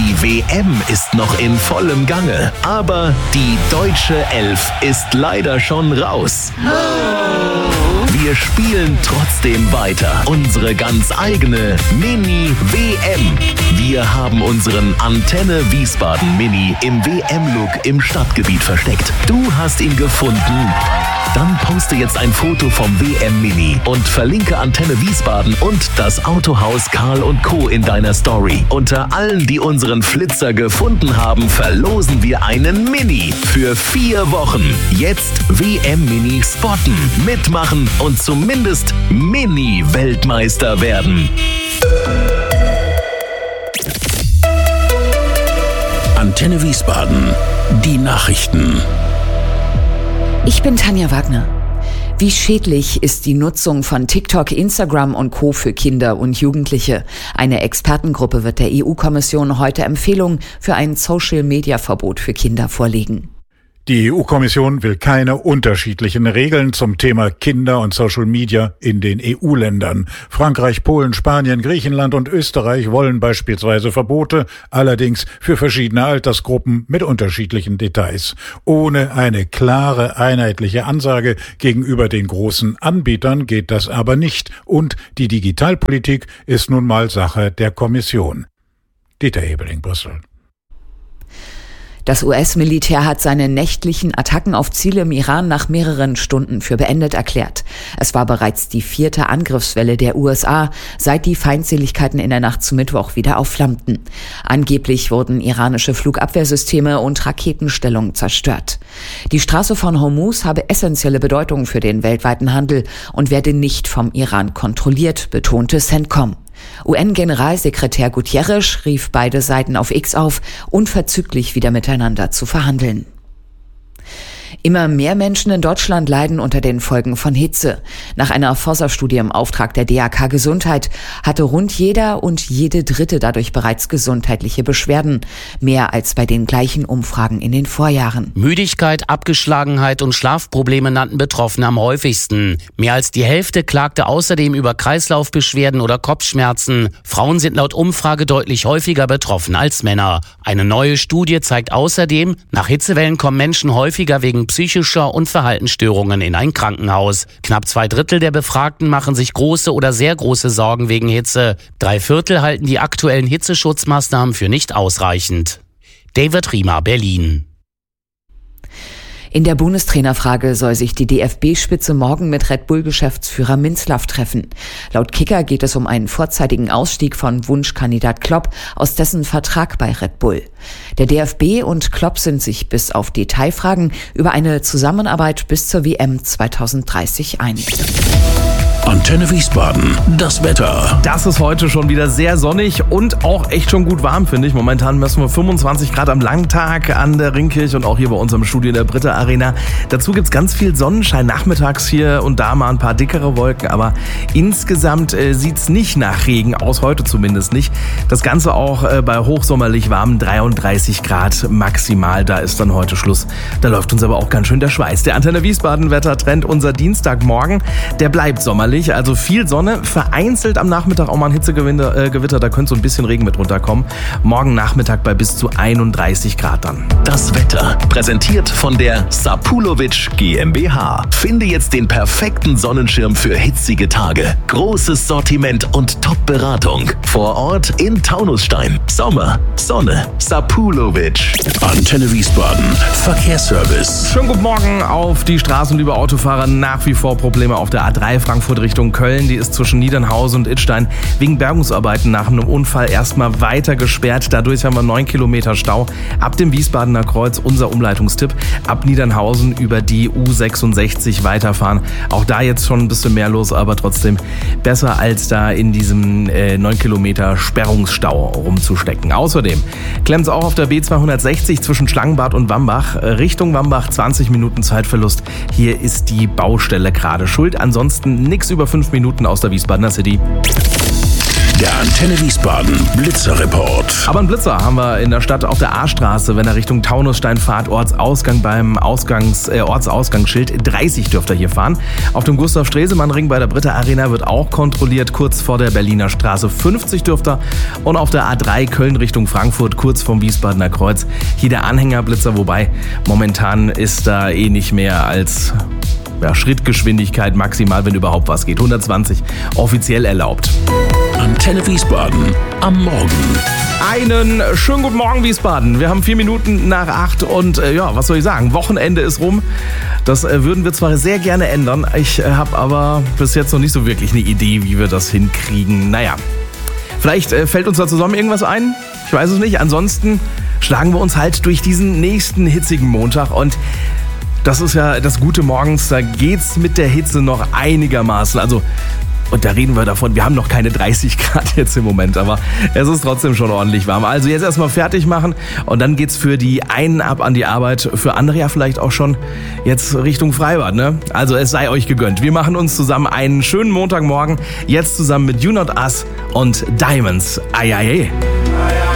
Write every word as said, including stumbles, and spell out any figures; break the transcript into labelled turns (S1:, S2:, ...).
S1: Die W M ist noch in vollem Gange, aber die deutsche Elf ist leider schon raus. Wir spielen trotzdem weiter unsere ganz eigene Mini-W M. Wir haben unseren Antenne Wiesbaden Mini im W M-Look im Stadtgebiet versteckt. Du hast ihn gefunden? Dann poste jetzt ein Foto vom W M-Mini und verlinke Antenne Wiesbaden und das Autohaus Karl und Co. in deiner Story. Unter allen, die unseren Flitzer gefunden haben, verlosen wir einen Mini für vier Wochen. Jetzt W M-Mini spotten, mitmachen und zumindest Mini-Weltmeister werden.
S2: Antenne Wiesbaden, die Nachrichten.
S3: Ich bin Tanja Wagner. Wie schädlich ist die Nutzung von TikTok, Instagram und Co. für Kinder und Jugendliche? Eine Expertengruppe wird der E U-Kommission heute Empfehlungen für ein Social-Media-Verbot für Kinder vorlegen.
S4: Die E U-Kommission will keine unterschiedlichen Regeln zum Thema Kinder und Social Media in den E U-Ländern. Frankreich, Polen, Spanien, Griechenland und Österreich wollen beispielsweise Verbote, allerdings für verschiedene Altersgruppen mit unterschiedlichen Details. Ohne eine klare, einheitliche Ansage gegenüber den großen Anbietern geht das aber nicht. Und die Digitalpolitik ist nun mal Sache der Kommission. Dieter Hebeling, Brüssel.
S3: Das U S-Militär hat seine nächtlichen Attacken auf Ziele im Iran nach mehreren Stunden für beendet erklärt. Es war bereits die vierte Angriffswelle der U S A, seit die Feindseligkeiten in der Nacht zu Mittwoch wieder aufflammten. Angeblich wurden iranische Flugabwehrsysteme und Raketenstellungen zerstört. Die Straße von Hormuz habe essentielle Bedeutung für den weltweiten Handel und werde nicht vom Iran kontrolliert, betonte CENTCOM. U N-Generalsekretär Guterres rief beide Seiten auf X auf, unverzüglich wieder miteinander zu verhandeln. Immer mehr Menschen in Deutschland leiden unter den Folgen von Hitze. Nach einer Forsa-Studie im Auftrag der D A K Gesundheit hatte rund jeder und jede Dritte dadurch bereits gesundheitliche Beschwerden. Mehr als bei den gleichen Umfragen in den Vorjahren.
S5: Müdigkeit, Abgeschlagenheit und Schlafprobleme nannten Betroffene am häufigsten. Mehr als die Hälfte klagte außerdem über Kreislaufbeschwerden oder Kopfschmerzen. Frauen sind laut Umfrage deutlich häufiger betroffen als Männer. Eine neue Studie zeigt außerdem, nach Hitzewellen kommen Menschen häufiger wegen psychischer und Verhaltensstörungen in ein Krankenhaus. Knapp zwei Drittel der Befragten machen sich große oder sehr große Sorgen wegen Hitze. Drei Viertel halten die aktuellen Hitzeschutzmaßnahmen für nicht ausreichend. David Riemer, Berlin.
S3: In der Bundestrainerfrage soll sich die D F B-Spitze morgen mit Red Bull-Geschäftsführer Minzlaff treffen. Laut Kicker geht es um einen vorzeitigen Ausstieg von Wunschkandidat Klopp aus dessen Vertrag bei Red Bull. Der D F B und Klopp sind sich bis auf Detailfragen über eine Zusammenarbeit bis zur W M zwanzig dreißig einig.
S2: Antenne Wiesbaden, das Wetter.
S6: Das ist heute schon wieder sehr sonnig und auch echt schon gut warm, finde ich. Momentan messen wir fünfundzwanzig Grad am Langtag an der Ringkirche und auch hier bei unserem Studio in der Britta Arena. Dazu gibt's ganz viel Sonnenschein nachmittags hier und da mal ein paar dickere Wolken, aber insgesamt äh, sieht's nicht nach Regen aus, heute zumindest nicht. Das Ganze auch äh, bei hochsommerlich warmen dreiunddreißig Grad maximal, da ist dann heute Schluss. Da läuft uns aber auch ganz schön der Schweiß. Der Antenne Wiesbaden Wettertrend, unser Dienstagmorgen, der bleibt sommerlich. Also viel Sonne, vereinzelt am Nachmittag auch mal ein Hitzegewitter, äh, Gewitter, da könnte so ein bisschen Regen mit runterkommen. Morgen Nachmittag bei bis zu einunddreißig Grad dann.
S1: Das Wetter, präsentiert von der Sapulovic GmbH. Finde jetzt den perfekten Sonnenschirm für hitzige Tage. Großes Sortiment und Top-Beratung. Vor Ort in Taunusstein. Sommer, Sonne, Sapulovic.
S2: Antenne Wiesbaden, Verkehrsservice.
S6: Schönen guten Morgen auf die Straßen, liebe Autofahrer. Nach wie vor Probleme auf der A drei Frankfurt Richtung Köln. Die ist zwischen Niedernhausen und Idstein wegen Bergungsarbeiten nach einem Unfall erstmal weiter gesperrt. Dadurch haben wir neun Kilometer Stau. Ab dem Wiesbadener Kreuz unser Umleitungstipp. Ab Niedernhausen über die U sechsundsechzig weiterfahren. Auch da jetzt schon ein bisschen mehr los, aber trotzdem besser als da in diesem äh, neun Kilometer Sperrungsstau rumzustecken. Außerdem klemmt es auch auf der B zweihundertsechzig zwischen Schlangenbad und Wambach. Richtung Wambach zwanzig Minuten Zeitverlust. Hier ist die Baustelle gerade schuld. Ansonsten nichts über fünf Minuten aus der Wiesbadener City.
S2: Der Antenne Wiesbaden Blitzerreport.
S6: Aber einen Blitzer haben wir in der Stadt auf der A-Straße, wenn er Richtung Taunusstein fahrt, Ortsausgang beim Ausgangs, äh, Ortsausgangsschild dreißig dürft ihr hier fahren. Auf dem Gustav-Stresemann-Ring bei der Britta Arena wird auch kontrolliert, kurz vor der Berliner Straße fünfzig dürft ihr. Und auf der A drei Köln Richtung Frankfurt, kurz vom Wiesbadener Kreuz, hier der Anhängerblitzer, wobei momentan ist da eh nicht mehr als ja, Schrittgeschwindigkeit maximal, wenn überhaupt was geht. hundertzwanzig offiziell erlaubt.
S2: Antenne Wiesbaden am Morgen.
S6: Einen schönen guten Morgen, Wiesbaden. Wir haben vier Minuten nach acht und äh, ja, was soll ich sagen? Wochenende ist rum. Das äh, würden wir zwar sehr gerne ändern. Ich äh, habe aber bis jetzt noch nicht so wirklich eine Idee, wie wir das hinkriegen. Naja, vielleicht äh, fällt uns da zusammen irgendwas ein. Ich weiß es nicht. Ansonsten schlagen wir uns halt durch diesen nächsten hitzigen Montag und das ist ja das Gute morgens, da geht's mit der Hitze noch einigermaßen. Also, und da reden wir davon, wir haben noch keine dreißig Grad jetzt im Moment, aber es ist trotzdem schon ordentlich warm. Also jetzt erstmal fertig machen und dann geht's für die einen ab an die Arbeit, für andere ja vielleicht auch schon jetzt Richtung Freibad, ne? Also es sei euch gegönnt. Wir machen uns zusammen einen schönen Montagmorgen, jetzt zusammen mit You Not Us und Diamonds. Ai, ai, ai.